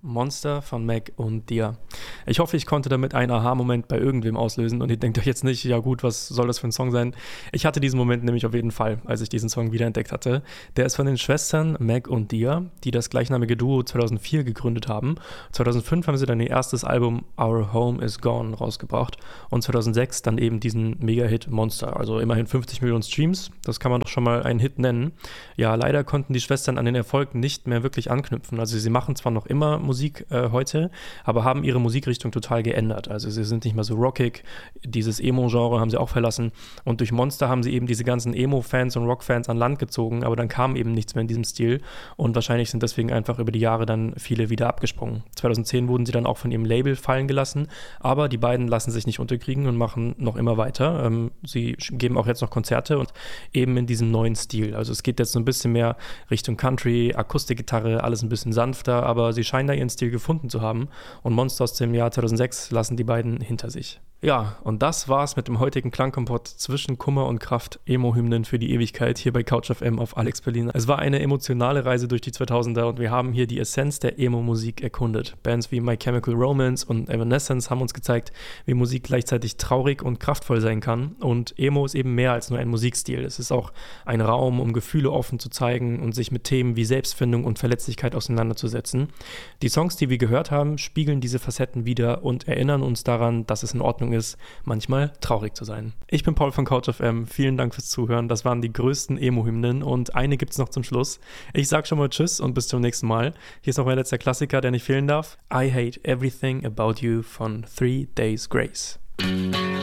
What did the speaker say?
Monster von Meg und Dia. Ich hoffe, ich konnte damit einen Aha-Moment bei irgendwem auslösen und ihr denkt euch jetzt nicht, ja gut, was soll das für ein Song sein? Ich hatte diesen Moment nämlich auf jeden Fall, als ich diesen Song wiederentdeckt hatte. Der ist von den Schwestern Meg und Dia, die das gleichnamige Duo 2004 gegründet haben. 2005 haben sie dann ihr erstes Album Our Home Is Gone rausgebracht und 2006 dann eben diesen Mega-Hit Monster, also immerhin 50 Millionen Streams. Das kann man doch schon mal einen Hit nennen. Ja, leider konnten die Schwestern an den Erfolg nicht mehr wirklich anknüpfen. Also sie machen zwar noch immer Musik heute, aber haben ihre Musikrichtung total geändert. Also sie sind nicht mehr so rockig, dieses Emo-Genre haben sie auch verlassen und durch Monster haben sie eben diese ganzen Emo-Fans und Rock-Fans an Land gezogen, aber dann kam eben nichts mehr in diesem Stil und wahrscheinlich sind deswegen einfach über die Jahre dann viele wieder abgesprungen. 2010 wurden sie dann auch von ihrem Label fallen gelassen, aber die beiden lassen sich nicht unterkriegen und machen noch immer weiter. Sie geben auch jetzt noch Konzerte und eben in diesem neuen Stil. Also es geht jetzt so ein bisschen mehr Richtung Country, Akustikgitarre, alles ein bisschen sanfter, aber sie scheinen da ihren Stil gefunden zu haben und Monster aus dem Jahr 2006 lassen die beiden hinter sich. Ja, und das war's mit dem heutigen Klangkompott zwischen Kummer und Kraft, Emo-Hymnen für die Ewigkeit hier bei Couch FM auf Alex Berlin. Es war eine emotionale Reise durch die 2000er und wir haben hier die Essenz der Emo-Musik erkundet. Bands wie My Chemical Romance und Evanescence haben uns gezeigt, wie Musik gleichzeitig traurig und kraftvoll sein kann und Emo ist eben mehr als nur ein Musikstil. Es ist auch ein Raum, um Gefühle offen zu zeigen und sich mit Themen wie Selbstfindung und Verletzlichkeit auseinanderzusetzen. Die Songs, die wir gehört haben, spiegeln diese Facetten wider und erinnern uns daran, dass es in Ordnung ist, manchmal traurig zu sein. Ich bin Paul von Couch FM, vielen Dank fürs Zuhören, das waren die größten Emo-Hymnen und eine gibt's noch zum Schluss. Ich sag schon mal Tschüss und bis zum nächsten Mal. Hier ist noch mein letzter Klassiker, der nicht fehlen darf. I Hate Everything About You von 3 Days Grace.